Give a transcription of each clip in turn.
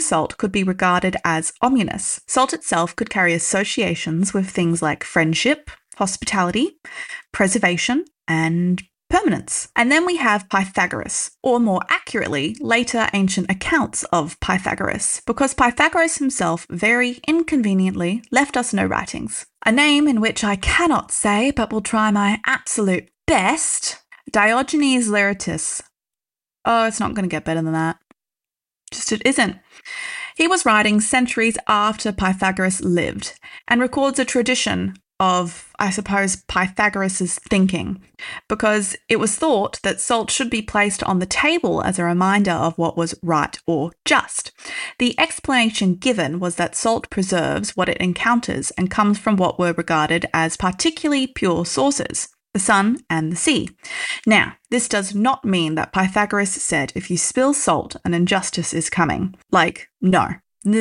salt could be regarded as ominous. Salt itself could carry associations with things like friendship, hospitality, preservation, and permanence. And then we have Pythagoras, or more accurately, later ancient accounts of Pythagoras, because Pythagoras himself very inconveniently left us no writings. A name in which I cannot say, but will try my absolute best, Diogenes Laertius. Oh, it's not going to get better than that. Just it isn't. He was writing centuries after Pythagoras lived and records a tradition of, I suppose, Pythagoras' thinking, because it was thought that salt should be placed on the table as a reminder of what was right or just. The explanation given was that salt preserves what it encounters and comes from what were regarded as particularly pure sources, the sun and the sea. Now, this does not mean that Pythagoras said if you spill salt, an injustice is coming. No.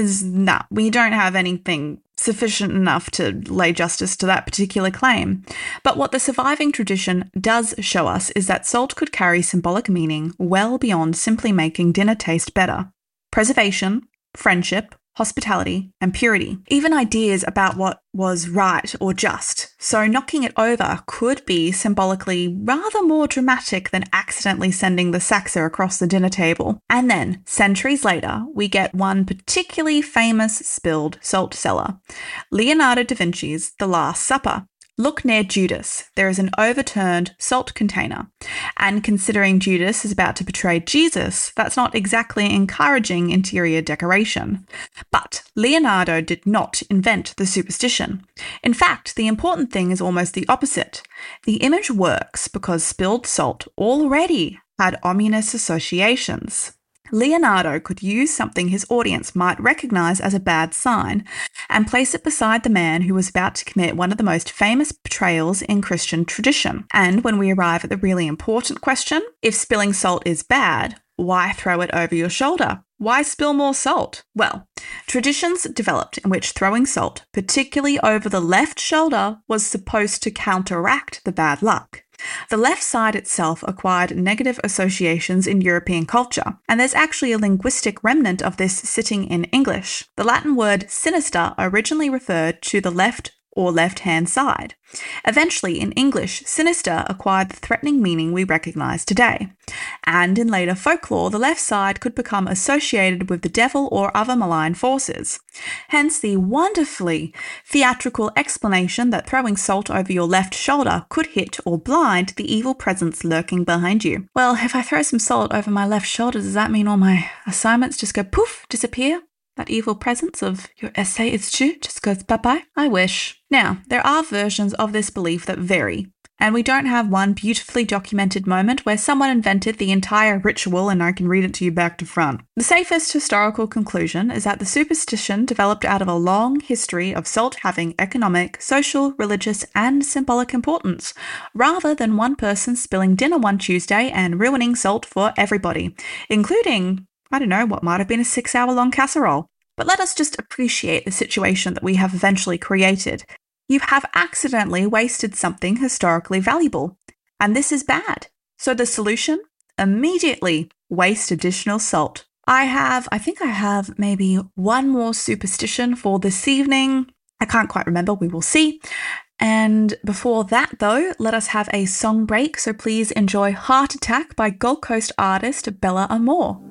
We don't have anything sufficient enough to lay justice to that particular claim. But what the surviving tradition does show us is that salt could carry symbolic meaning well beyond simply making dinner taste better. Preservation, friendship, hospitality, and purity. Even ideas about what was right or just. So knocking it over could be symbolically rather more dramatic than accidentally sending the saxer across the dinner table. And then, centuries later, we get one particularly famous spilled salt cellar, Leonardo da Vinci's The Last Supper. Look near Judas. There is an overturned salt container. And considering Judas is about to betray Jesus, that's not exactly encouraging interior decoration. But Leonardo did not invent the superstition. In fact, the important thing is almost the opposite. The image works because spilled salt already had ominous associations. Leonardo could use something his audience might recognize as a bad sign and place it beside the man who was about to commit one of the most famous betrayals in Christian tradition. And when we arrive at the really important question, if spilling salt is bad, why throw it over your shoulder? Why spill more salt? Well, traditions developed in which throwing salt, particularly over the left shoulder, was supposed to counteract the bad luck. The left side itself acquired negative associations in European culture, and there's actually a linguistic remnant of this sitting in English. The Latin word sinister originally referred to the left or left-hand side. Eventually, in English, sinister acquired the threatening meaning we recognize today. And in later folklore, the left side could become associated with the devil or other malign forces. Hence the wonderfully theatrical explanation that throwing salt over your left shoulder could hit or blind the evil presence lurking behind you. Well, if I throw some salt over my left shoulder, does that mean all my assignments just go poof, disappear? That evil presence of your essay is due just goes bye-bye? I wish. Now, there are versions of this belief that vary, and we don't have one beautifully documented moment where someone invented the entire ritual and I can read it to you back to front. The safest historical conclusion is that the superstition developed out of a long history of salt having economic, social, religious, and symbolic importance, rather than one person spilling dinner one Tuesday and ruining salt for everybody, including what might have been a 6-hour-long casserole. But let us just appreciate the situation that we have eventually created. You have accidentally wasted something historically valuable, and this is bad. So the solution? Immediately waste additional salt. I think I have maybe one more superstition for this evening. I can't quite remember, we will see. And before that, though, let us have a song break, so please enjoy Heart Attack by Gold Coast artist Bella Amore.